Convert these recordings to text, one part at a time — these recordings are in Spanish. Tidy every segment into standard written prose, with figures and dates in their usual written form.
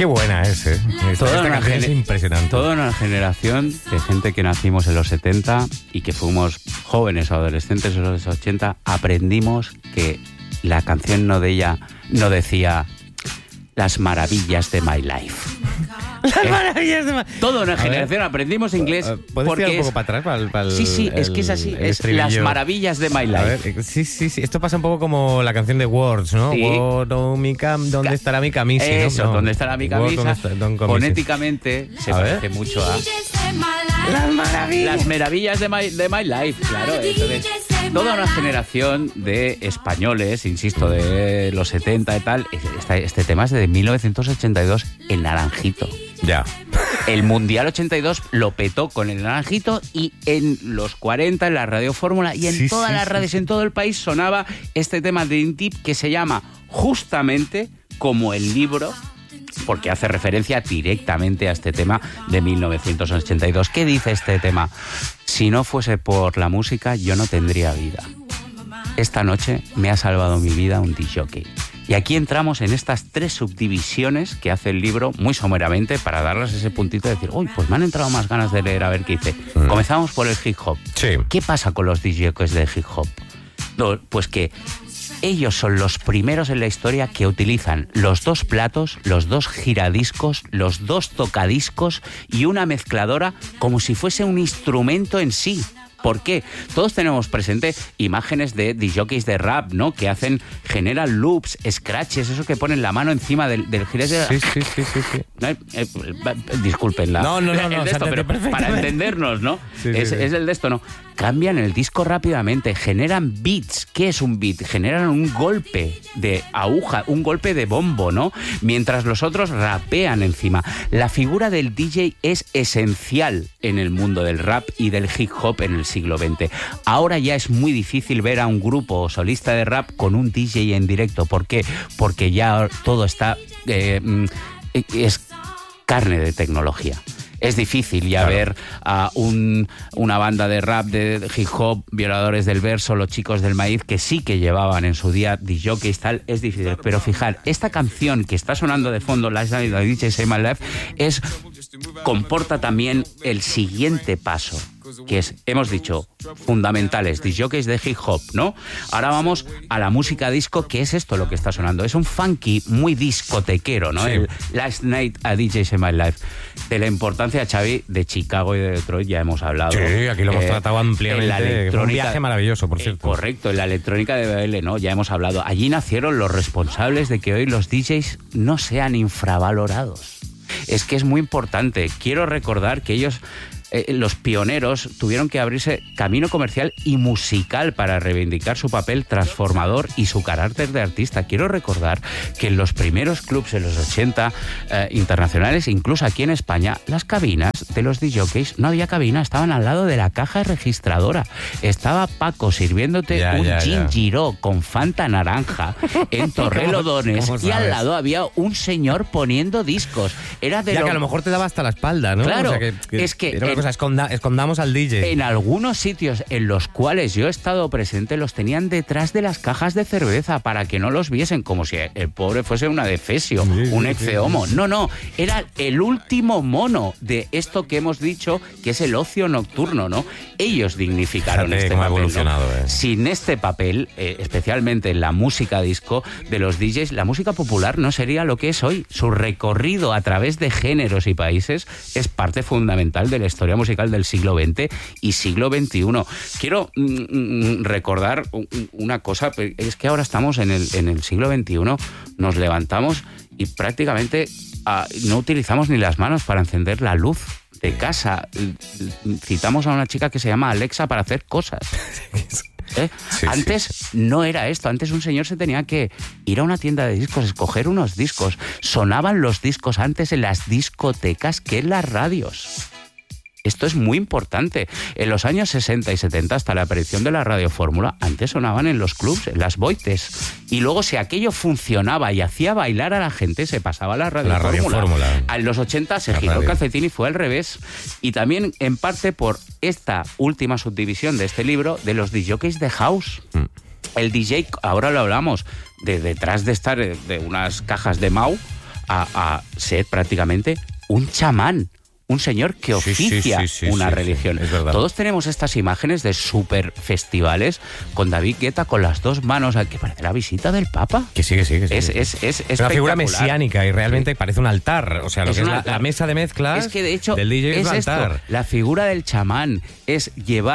Qué buena es, ¿eh? Esta canción es impresionante. Toda una generación de gente que nacimos en los 70 y que fuimos jóvenes o adolescentes en los 80, aprendimos que la canción no decía las maravillas de my life. Las maravillas de Toda una generación aprendimos inglés. ¿Puedes tirar un poco para atrás? Sí, es que es así. Es las maravillas de my life. A ver, sí. Esto pasa un poco como la canción de Words, ¿no? Sí. ¿Dónde estará mi camisa? Eso, ¿no? ¿dónde estará mi camisa? Fonéticamente se parece mucho a las maravillas de my life, claro. Entonces, toda una generación de españoles, insisto, de los 70 y tal. Este tema es de 1982, el Naranjito. Ya. El Mundial 82 lo petó con el Naranjito y en los 40 en la Radio Fórmula y en todas las radios en todo el país sonaba este tema de Dream Team que se llama justamente como el libro, porque hace referencia directamente a este tema de 1982. ¿Qué dice este tema? Si no fuese por la música, yo no tendría vida. Esta noche me ha salvado mi vida un disc-jockey. Y aquí entramos en estas tres subdivisiones que hace el libro muy someramente para darles ese puntito de decir, uy, pues me han entrado más ganas de leer a ver qué hice. Comenzamos por el hip hop. Sí. ¿Qué pasa con los disc-jockeys de hip hop? No, pues que ellos son los primeros en la historia que utilizan los dos platos, los dos giradiscos, los dos tocadiscos y una mezcladora como si fuese un instrumento en sí. ¿Por qué? Todos tenemos presente imágenes de discjockeys de rap, ¿no? Que generan loops, scratches, eso que ponen la mano encima del giradisco. Sí. Disculpen No, el de esto, pero para entendernos, ¿no? Es el de esto, ¿no? Cambian el disco rápidamente, generan beats. ¿Qué es un beat? Generan un golpe de aguja, un golpe de bombo, ¿no? Mientras los otros rapean encima. La figura del DJ es esencial en el mundo del rap y del hip hop en el siglo XX. Ahora ya es muy difícil ver a un grupo solista de rap con un DJ en directo. ¿Por qué? Porque ya todo está... es carne de tecnología. Es difícil ya ver a una banda de rap, de hip hop, Violadores del Verso, Los Chicos del Maíz, que sí que llevaban en su día discjockeys, tal, es difícil. Pero fijar, esta canción que está sonando de fondo, Last Night I DJ Saved My Life, comporta también el siguiente paso, que es, hemos dicho, fundamentales, discjockeys de hip hop, ¿no? Ahora vamos a la música disco, que es esto lo que está sonando. Es un funky muy discotequero, ¿no? Sí. El Last Night a DJ Saved My Life. De la importancia, Xavi, de Chicago y de Detroit ya hemos hablado. Sí, aquí lo hemos tratado ampliamente. Un viaje maravilloso, por cierto. Correcto, en la electrónica de baile, ¿no? Ya hemos hablado. Allí nacieron los responsables de que hoy los DJs no sean infravalorados. Es que es muy importante. Quiero recordar que ellos... los pioneros tuvieron que abrirse camino comercial y musical para reivindicar su papel transformador y su carácter de artista. Quiero recordar que en los primeros clubs en los 80 internacionales, incluso aquí en España, las cabinas de los discjockeys, no había cabina, estaban al lado de la caja registradora. Estaba Paco sirviéndote un gin giró con Fanta naranja en Torrelodones y al lado había un señor poniendo discos. Era de que a lo mejor te daba hasta la espalda, ¿no? Claro, o sea es que... escondamos al DJ. En algunos sitios en los cuales yo he estado presente los tenían detrás de las cajas de cerveza para que no los viesen, como si el pobre fuese una defesio, un excehomo. No, era el último mono de esto que hemos dicho, que es el ocio nocturno, ¿no? Ellos dignificaron este papel, ¿no? Sin este papel, especialmente en la música disco de los DJs, la música popular no sería lo que es hoy. Su recorrido a través de géneros y países es parte fundamental de la historia musical del siglo XX y siglo XXI. Quiero recordar una cosa, es que ahora estamos en el siglo XXI, nos levantamos y prácticamente no utilizamos ni las manos para encender la luz de casa. Citamos a una chica que se llama Alexa para hacer cosas. Antes no era esto. Antes un señor se tenía que ir a una tienda de discos, escoger unos discos. Sonaban los discos antes en las discotecas que en las radios. Esto es muy importante. En los años 60 y 70, hasta la aparición de la Radio Fórmula, antes sonaban en los clubs, en las boites. Y luego, si aquello funcionaba y hacía bailar a la gente, se pasaba a la Radio Fórmula. En los 80 se giró el calcetín y fue al revés. Y también, en parte, por esta última subdivisión de este libro, de los discjockeys de house. El DJ, ahora lo hablamos, de detrás de estar de unas cajas de Mau, a ser prácticamente un chamán. Un señor que oficia una religión. Es verdad. Todos tenemos estas imágenes de super festivales con David Guetta con las dos manos, que parece la visita del Papa. Que sí. Es una figura mesiánica y realmente parece un altar. O sea, lo que es la mesa de mezclas es que de hecho del DJ es un altar. La figura del chamán es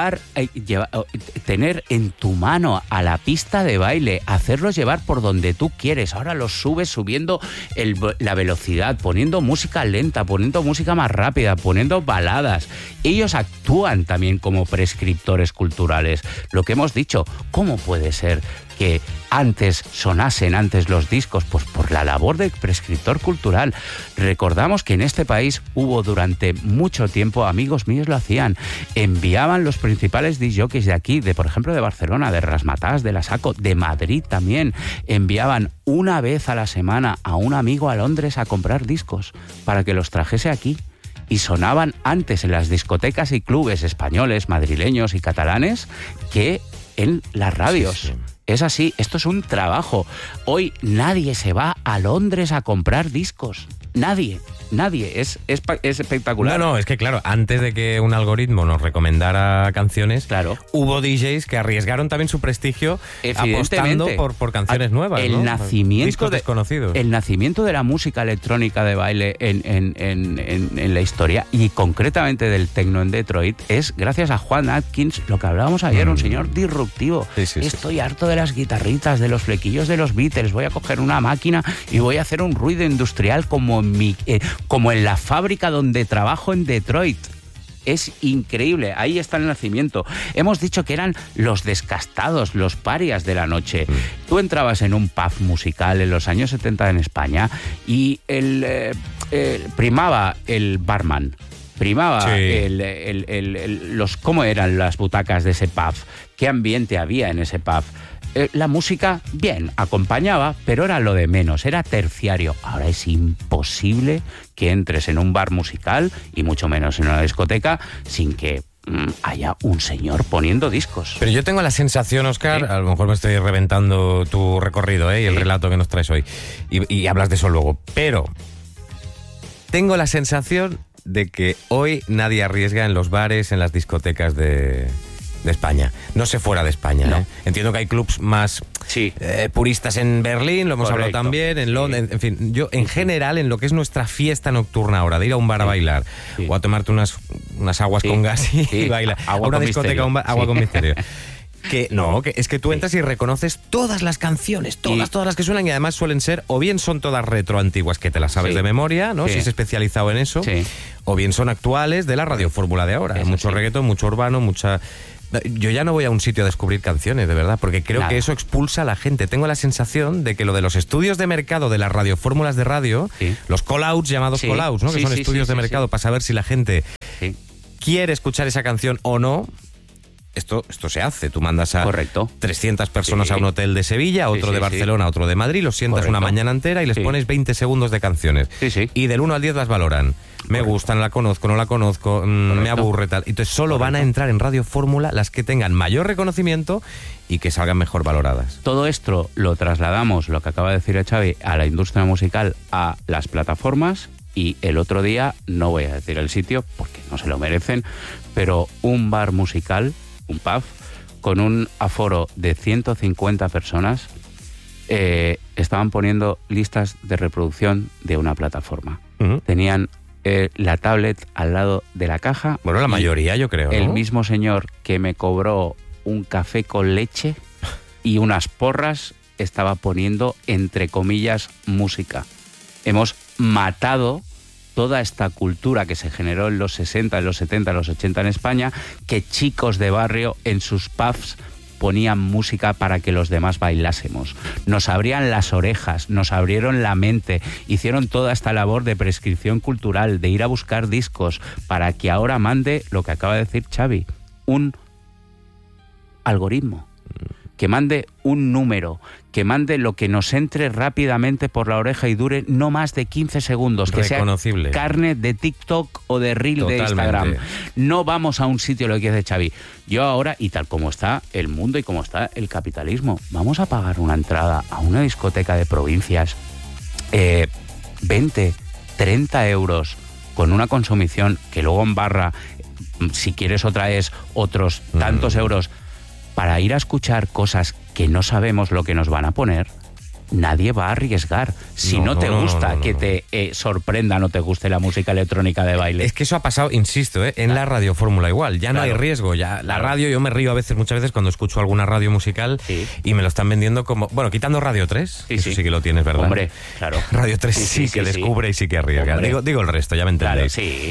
tener en tu mano a la pista de baile, hacerlos llevar por donde tú quieres. Ahora los subes subiendo la velocidad, poniendo música lenta, poniendo música más rápida, poniendo baladas. Ellos actúan también como prescriptores culturales. Lo que hemos dicho, ¿cómo puede ser que sonasen antes los discos? Pues por la labor de prescriptor cultural. Recordamos que en este país hubo durante mucho tiempo, amigos míos lo hacían, enviaban los principales disc jockeys de aquí, por ejemplo de Barcelona, de Razzmatazz, de La Saco, de Madrid también, enviaban una vez a la semana a un amigo a Londres a comprar discos para que los trajese aquí. Y sonaban antes en las discotecas y clubes españoles, madrileños y catalanes que en las radios. Sí. Es así, esto es un trabajo. Hoy nadie se va a Londres a comprar discos. Nadie. Es espectacular. No, es que claro, antes de que un algoritmo nos recomendara canciones, claro, hubo DJs que arriesgaron también su prestigio apostando por canciones nuevas, el ¿no? nacimiento desconocidos. El nacimiento de la música electrónica de baile en la historia, y concretamente del techno en Detroit, es gracias a Juan Atkins, lo que hablábamos ayer, un señor disruptivo. Estoy harto de las guitarritas, de los flequillos de los Beatles, voy a coger una máquina y voy a hacer un ruido industrial como en la fábrica donde trabajo en Detroit. Es increíble, ahí está el nacimiento. Hemos dicho que eran los descastados, los parias de la noche. Tú entrabas en un pub musical en los años 70 en España y primaba el barman. Primaba cómo eran las butacas de ese pub, qué ambiente había en ese pub. La música, bien, acompañaba, pero era lo de menos, era terciario. Ahora es imposible que entres en un bar musical, y mucho menos en una discoteca, sin que haya un señor poniendo discos. Pero yo tengo la sensación, Óscar, a lo mejor me estoy reventando tu recorrido y el relato que nos traes hoy, y hablas de eso luego, pero tengo la sensación de que hoy nadie arriesga en los bares, en las discotecas de España. No sé fuera de España. No. Entiendo que hay clubs más puristas en Berlín, lo hemos hablado también, en Londres, en fin. Yo, en general, en lo que es nuestra fiesta nocturna ahora, de ir a un bar a bailar o a tomarte unas aguas con gas y bailar, a una discoteca, agua con misterio. Que es que tú entras y reconoces todas las canciones, todas las que suenan, y además suelen ser, o bien son todas retro antiguas que te las sabes de memoria, ¿no? Si es especializado en eso, o bien son actuales de la radiofórmula de ahora. Mucho reggaetón, mucho urbano, mucha... Yo ya no voy a un sitio a descubrir canciones, de verdad, porque creo que eso expulsa a la gente. Tengo la sensación de que lo de los estudios de mercado de las radiofórmulas de radio, los call-outs, llamados call-outs, ¿no? Que son estudios de mercado para saber si la gente quiere escuchar esa canción o no. Esto se hace. Tú mandas a 300 personas a un hotel de Sevilla, otro de Barcelona, otro de Madrid, los sientas una mañana entera y les pones 20 segundos de canciones. Y del 1 al 10 las valoran. Me gustan, la conozco, no la conozco, me aburre, tal. Entonces solo van a entrar en Radio Fórmula las que tengan mayor reconocimiento y que salgan mejor valoradas. Todo esto lo trasladamos, lo que acaba de decir Xavi, a la industria musical, a las plataformas. Y el otro día, no voy a decir el sitio porque no se lo merecen, pero un bar musical, un pub, con un aforo de 150 personas, estaban poniendo listas de reproducción de una plataforma. Tenían la tablet al lado de la caja. Bueno, la mayoría, yo creo, ¿no? El mismo señor que me cobró un café con leche y unas porras estaba poniendo, entre comillas, música. Hemos matado toda esta cultura que se generó en los 60, en los 70, en los 80 en España, que chicos de barrio en sus pubs ponían música para que los demás bailásemos. Nos abrían las orejas, nos abrieron la mente, hicieron toda esta labor de prescripción cultural, de ir a buscar discos, para que ahora mande lo que acaba de decir Xavi, un algoritmo, que mande un número, que mande lo que nos entre rápidamente por la oreja y dure no más de 15 segundos, que sea carne de TikTok o de Reel de Instagram. No vamos a un sitio, lo que dice Xavi. Yo ahora, y tal como está el mundo y como está el capitalismo, vamos a pagar una entrada a una discoteca de provincias 20, 30 euros con una consumición que luego en barra, si quieres otra es otros tantos euros, para ir a escuchar cosas que no sabemos lo que nos van a poner, nadie va a arriesgar. Si no te gusta que te sorprenda, no te guste la música electrónica de baile. Es que eso ha pasado, insisto, en la Radio Fórmula igual. Ya no hay riesgo. Ya la radio, yo me río muchas veces cuando escucho alguna radio musical y me lo están vendiendo como... Bueno, quitando Radio 3, eso sí que lo tienes, ¿verdad? Hombre, claro. Radio 3 sí que descubre y sí que arriesga. Digo el resto, ya me entendéis. Claro, sí.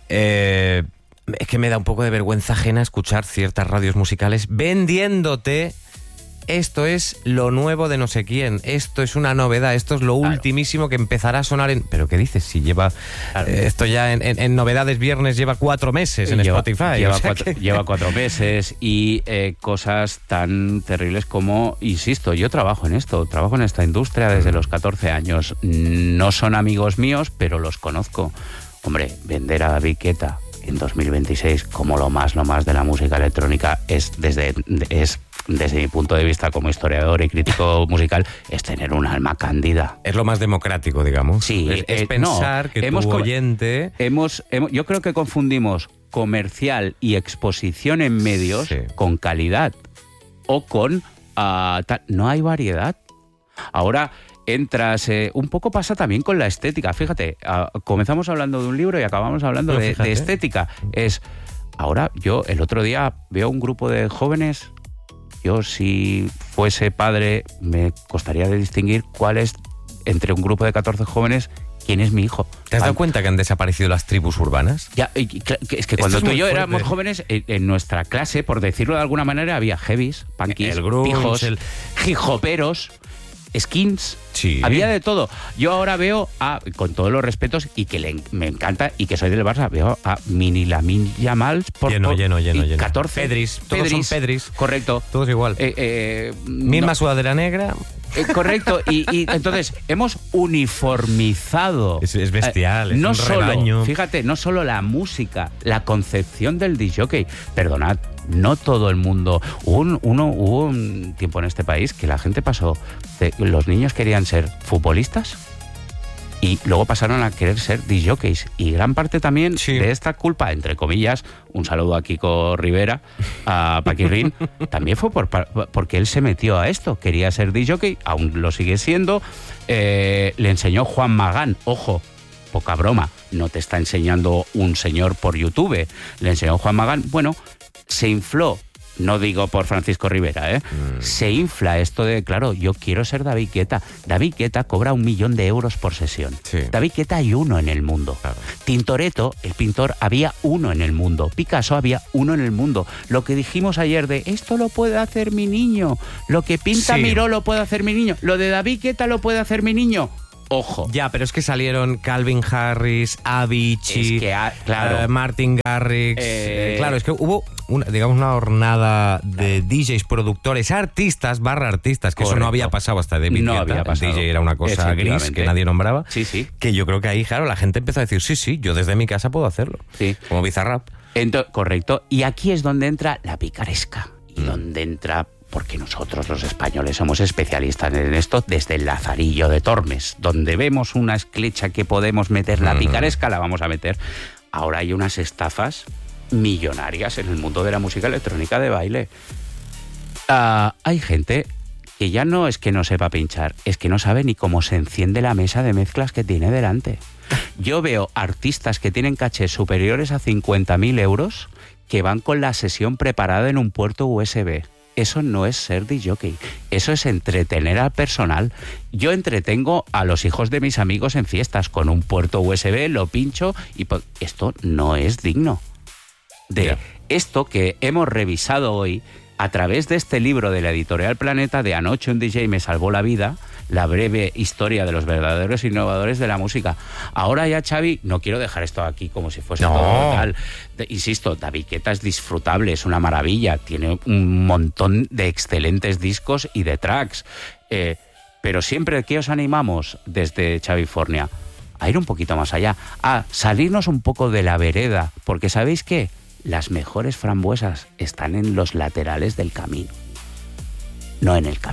Es que me da un poco de vergüenza ajena escuchar ciertas radios musicales vendiéndote... Esto es lo nuevo de no sé quién, esto es una novedad, esto es lo ultimísimo que empezará a sonar en... ¿Pero qué dices? Si lleva... esto ya en novedades viernes lleva 4 meses en Spotify. Lleva 4 meses y cosas tan terribles como, insisto, yo trabajo en esta industria desde los 14 años. No son amigos míos, pero los conozco. Hombre, vender a David Guetta en 2026 como lo más de la música electrónica es desde mi punto de vista como historiador y crítico musical, es tener un alma cándida. Es lo más democrático, digamos. Sí, es pensar que tu oyente... Yo creo que confundimos comercial y exposición en medios con calidad o con... no hay variedad. Ahora... entras, un poco pasa también con la estética. Fíjate, comenzamos hablando de un libro y acabamos hablando de estética. Ahora yo el otro día veo un grupo de jóvenes, yo si fuese padre me costaría de distinguir cuál es, entre un grupo de 14 jóvenes, quién es mi hijo. ¿Te has dado cuenta que han desaparecido las tribus urbanas? Ya, es que cuando tú y yo éramos jóvenes, en nuestra clase, por decirlo de alguna manera, había heavies, punkies, pijos, hijoperos, skins, había de todo. Yo ahora veo con todos los respetos y que me encanta y que soy del Barça, veo a Mini Lamine Yamal lleno. 14. Pedris, todos son Pedris. Correcto. Todos igual. Misma sudadera negra. Correcto, y entonces hemos uniformizado. Es bestial, no es un rebaño. Fíjate, no solo la música, la concepción del disjockey. Perdonad, no todo el mundo. Hubo un tiempo en este país que la gente pasó, los niños querían ser futbolistas y luego pasaron a querer ser disjockeys. Y gran parte también de esta culpa, entre comillas, un saludo a Kiko Rivera, a Paquirrín, también fue porque él se metió a esto. Quería ser disjockey, aún lo sigue siendo. Le enseñó Juan Magán, ojo, poca broma, no te está enseñando un señor por YouTube. Le enseñó Juan Magán, bueno, se infló. No digo por Francisco Rivera, Se infla esto de, claro, yo quiero ser David Guetta. David Guetta cobra 1 millón de euros por sesión. David Guetta hay uno en el mundo. Claro. Tintoretto, el pintor, había uno en el mundo. Picasso había uno en el mundo. Lo que dijimos ayer de, esto lo puede hacer mi niño. Lo que pinta Miró lo puede hacer mi niño. Lo de David Guetta lo puede hacer mi niño. Ojo. Ya, pero es que salieron Calvin Harris, Avicii, Martin Garrix. Claro, es que hubo una hornada de DJs, productores, artistas, que eso no había pasado hasta David Guetta. No había pasado. El DJ era una cosa gris que nadie nombraba. Sí. Que yo creo que ahí, claro, la gente empezó a decir, sí, yo desde mi casa puedo hacerlo. Sí. Como Bizarrap. Correcto. Y aquí es donde entra la picaresca. Y donde entra... porque nosotros los españoles somos especialistas en esto desde el Lazarillo de Tormes, donde vemos una esclecha que podemos meter la picaresca, la vamos a meter. Ahora hay unas estafas millonarias en el mundo de la música electrónica de baile. Hay gente que ya no es que no sepa pinchar, es que no sabe ni cómo se enciende la mesa de mezclas que tiene delante. Yo veo artistas que tienen cachés superiores a 50.000 euros que van con la sesión preparada en un puerto USB. Eso no es ser disjockey, eso es entretener al personal. Yo entretengo a los hijos de mis amigos en fiestas con un puerto USB, lo pincho y esto no es digno. Esto que hemos revisado hoy a través de este libro de la editorial Planeta de Anoche un DJ me salvó la vida, la breve historia de los verdaderos innovadores de la música. Ahora ya, Xavi, no quiero dejar esto aquí como si fuese todo tal. Insisto, David Guetta es disfrutable, es una maravilla, tiene un montón de excelentes discos y de tracks. Pero siempre que os animamos desde Xavifornia a ir un poquito más allá, a salirnos un poco de la vereda, porque ¿sabéis qué? Las mejores frambuesas están en los laterales del camino, no en el camino.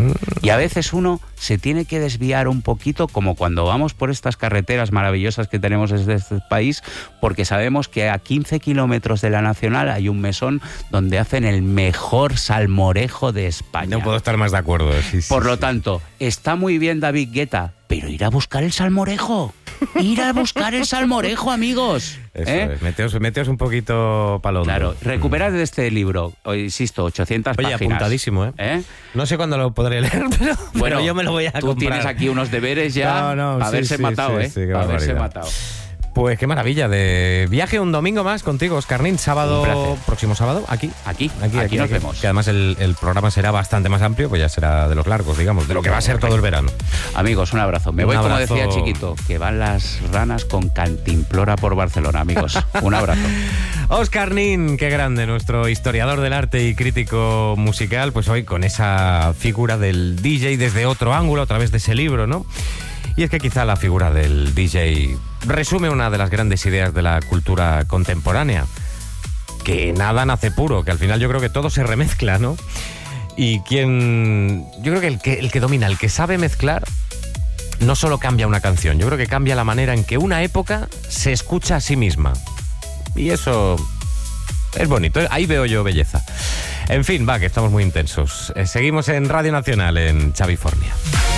Y a veces uno se tiene que desviar un poquito, como cuando vamos por estas carreteras maravillosas que tenemos desde este país, porque sabemos que a 15 kilómetros de la Nacional hay un mesón donde hacen el mejor salmorejo de España. No puedo estar más de acuerdo. Por lo tanto, está muy bien David Guetta, pero ir a buscar el salmorejo. Ir a buscar el salmorejo, amigos. Eso es. Meteos un poquito palón. Claro, recuperad de este libro, insisto, 800 páginas. Oye, apuntadísimo, ¿eh? No sé cuándo lo podré leer, pero yo me lo voy a comprar. Tú tienes aquí unos deberes ya para haberse matado, para haberse matado. Pues qué maravilla de viaje un domingo más contigo, Oscarnín. Próximo sábado, aquí nos vemos. Que además el programa será bastante más amplio, pues ya será de los largos, digamos, de lo que va a ser todo el verano. Amigos, un abrazo. Me voy, como decía Chiquito, que van las ranas con cantimplora por Barcelona, amigos. Un abrazo. Oscarnín, qué grande, nuestro historiador del arte y crítico musical, pues hoy con esa figura del DJ desde otro ángulo, a través de ese libro, ¿no? Y es que quizá la figura del DJ resume una de las grandes ideas de la cultura contemporánea, que nada nace puro, que al final yo creo que todo se remezcla, ¿no? Y yo creo que el que domina, el que sabe mezclar, no solo cambia una canción, yo creo que cambia la manera en que una época se escucha a sí misma. Y eso es bonito, ahí veo yo belleza. En fin, que estamos muy intensos. Seguimos en Radio Nacional, en Chavifornia.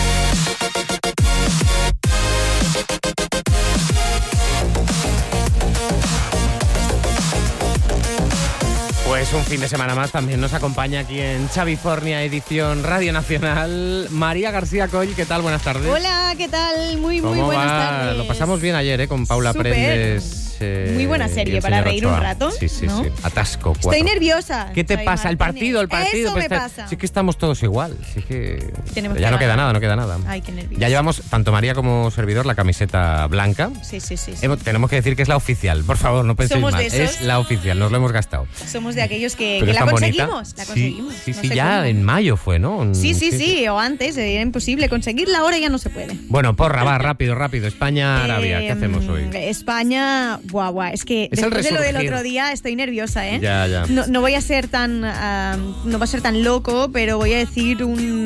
Pues un fin de semana más también nos acompaña aquí en Chavifornia, edición Radio Nacional, María García Coll. ¿Qué tal? Buenas tardes. Hola, ¿qué tal? Muy buenas tardes. Lo pasamos bien ayer, con Paula Prendes. Muy buena serie para reír un rato. Sí. Atasco. 4. Estoy nerviosa. ¿Qué te pasa? El partido. Eso pues me pasa. Sí que estamos todos igual. Sí que ya no queda nada. Ay, qué nervioso. Ya llevamos, tanto María como servidor, la camiseta blanca. Sí. Tenemos que decir que es la oficial. Por favor, no penséis mal. Es la oficial, nos lo hemos gastado. Somos de aquellos que la conseguimos. La conseguimos. Sí, ya en mayo fue, ¿no? Sí, o antes. Era imposible conseguirla, ahora ya no se puede. Bueno, porra, va, rápido. España-Arabia, ¿qué hacemos hoy? España, guau. Es que después de lo del otro día estoy nerviosa, ¿eh? Ya. No voy a ser tan no va a ser tan loco, pero voy a decir un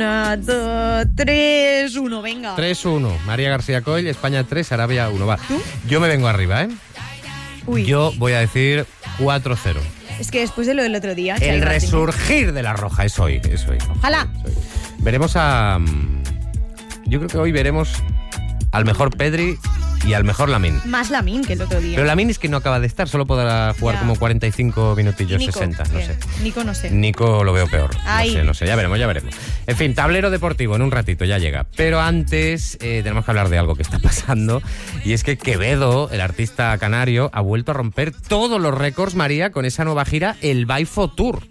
3-1, venga. 3-1. María García Coll, España 3, Arabia 1. Va. ¿Tú? Yo me vengo arriba, ¿eh? Uy. Yo voy a decir 4-0. Es que después de lo del otro día... El resurgir de la Roja es hoy. Ojalá. Veremos yo creo que hoy veremos al mejor Pedri y al mejor Lamine. Más Lamine que el otro día. Pero Lamine es que no acaba de estar, solo podrá jugar como 45 minutillos, Nico, 60, no sé. Nico no sé. Nico lo veo peor. Ay. No sé, ya veremos. En fin, tablero deportivo, en un ratito ya llega. Pero antes tenemos que hablar de algo que está pasando, y es que Quevedo, el artista canario, ha vuelto a romper todos los récords, María, con esa nueva gira, el Baifo Tour.